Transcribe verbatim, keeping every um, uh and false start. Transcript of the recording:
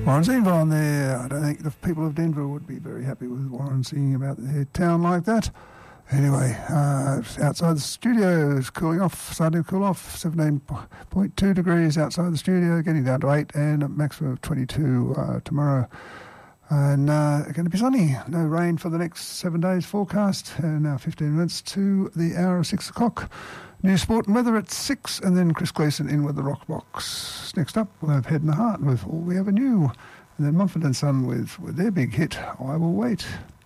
Warren Zevon there. I don't think the people of Denver would be very happy with Warren singing about their town like that. Anyway, uh, outside the studio is cooling off, starting to cool off, seventeen point two degrees outside the studio, getting down to eight, and a maximum of twenty-two uh, tomorrow. And uh, going to be sunny, no rain for the next seven days forecast, and now fifteen minutes to the hour of six o'clock. New sport and weather at six, and then Chris Gleason in with the Rock Box. Next up, we'll have Head and Heart with All We Ever Knew, and then Mumford and Son with, with their big hit, I Will Wait.